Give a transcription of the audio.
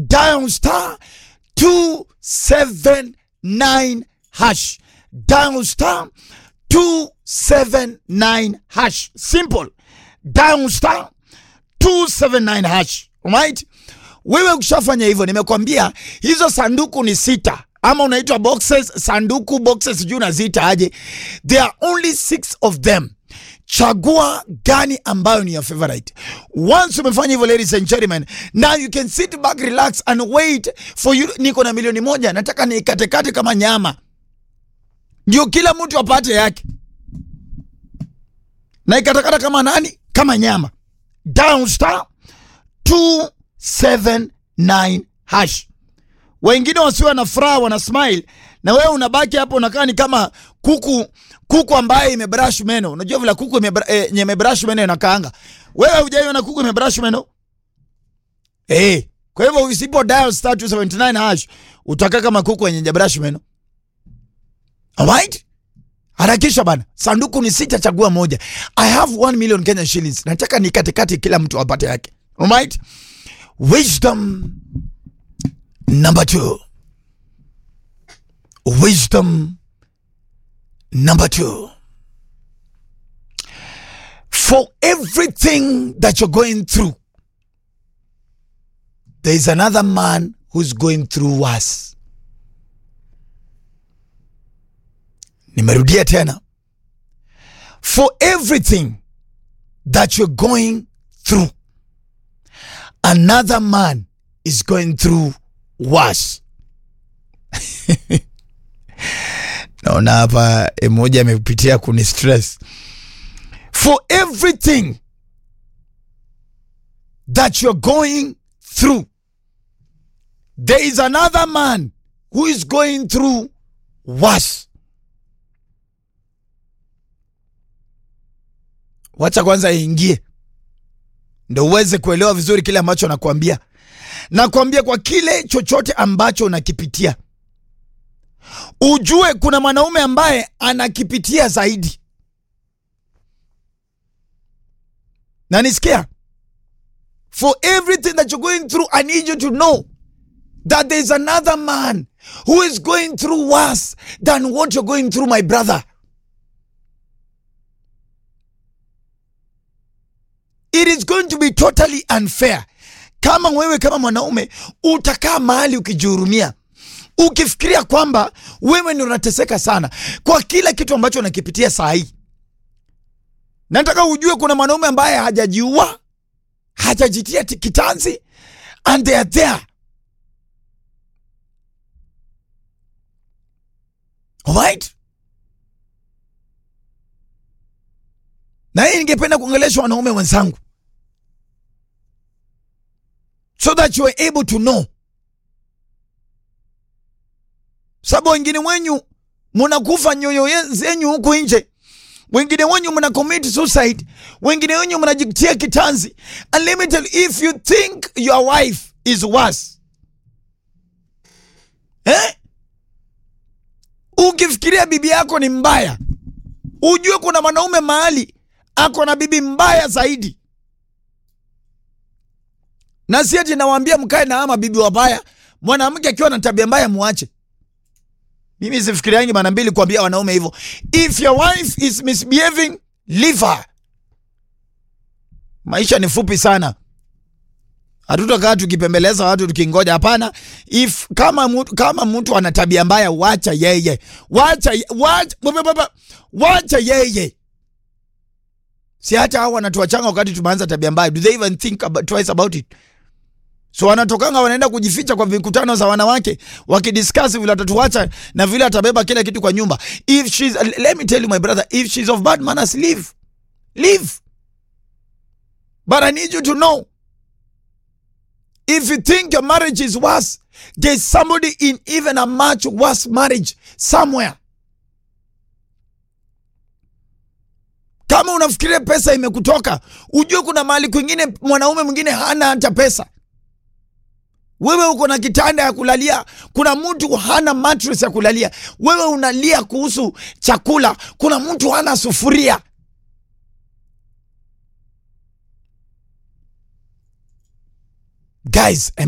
dial star 279 hash. Dial star 279 hash. Simple. Dial star 279 hash. Alright? Wewe ukishafanya hivyo, nimekwambia hizo sanduku ni 6 ama unaitwa boxes, sanduku boxes juu unaziita aje. There are only 6 of them. Chagua gani ambayo ni ya favorite. Once umefanya hivyo, ladies and gentlemen, now you can sit back, relax and wait for you. Niko na milioni 1, nataka nikatekate kama nyama, ndio kila mtu apate yake, na ikatakata kama nani? Kama nyama. Down star 279 hash. Wengine wasiwe na furaha, wana smile, na wewe unabaki hapo unakaa ni kama kuku ambaye imebrush meno. Unajua vile kuku imebrush meno inakaanga. Wewe hujaiona kuku imebrush meno? Kwa hivyo usipo dial star 279 hash utakaa kama kuku yenye brush meno. Alright? Harakisha bana. Sanduku ni 6, chagua moja. I have 1 million Kenya shillings. Nataka nikatekate kila mtu apate yake. Alright? Wisdom number 2. Wisdom number 2. For everything that you're going through, there is another man who's going through worse. Nimerudia tena. For everything that you're going through, another man is going through worse. Naona hapa emoja amepitia kuni stress. For everything that you're going through, there is another man who is going through worse. Wacha kwanza ingie ndio uweze kuelewa vizuri kile ambacho nakwambia. Nakwambia kwa kile chochote ambacho unakipitia, ujue kuna mwanaume ambaye anakipitia zaidi. Na nisikia, for everything that you're going through, I need you to know that there is another man who is going through worse than what you're going through, my brother. It is going to be totally unfair kama wewe kama mwanaume utakaa mahali ukijihurumia, ukifikiria kwamba wewe ndio unateseka sana kwa kila kitu ambacho unakipitia saa hii. Nataka ujue kuna mwanaume ambaye hajajiua, hajajitia kitanzi, and they are there. Alright? Na hii ningependa kuongelesha wanaume wenzangu, so that you are able to know. Sababu wengine wenyu mnakufa nyoyo zenyu huko nje. Wengine wenyu mna commit suicide. Wengine wenyu mnajitia kitanzi. And let me tell you, if you think your wife is worse, ukifikiria bibi yako ni mbaya, ujue kuna mwanaume mahali ako na bibi mbaya zaidi. Na si ati nawaambia mkae na ama bibi wabaya. Mwanamke akiwa na tabia mbaya muache. Mimi sifikiriangi mara mbili kuambia wanaume hivyo. If your wife is misbehaving, leave her. Maisha ni fupi sana. Hatutakaa tukipembeleza watu tukingoja, hapana. If kama mtu ana tabia mbaya, wacha yeye. Wacha yeye. Si hata hao wanatuachanga wakati tumeanza tabia mbaya. Do they even think twice about it? So wanatokanga wanaenda kujificha kwa vikutano za wanawake, wakidiscuss vile atatuacha na vile atabeba kila kitu kwa nyumba. If she's, let me tell you my brother, if she's of bad manners, leave. But I need you to know, if you think your marriage is worse, there's somebody in even a much worse marriage somewhere. Kama unafikiria pesa imekutoka, ujue kuna mahali kwingine mwanaume mwingine hana hata pesa. Wewe uko na kitanda ya kulalia, kuna mtu hana mattress ya kulalia. Wewe unalia kuhusu chakula, kuna mtu hana sufuria. Guys,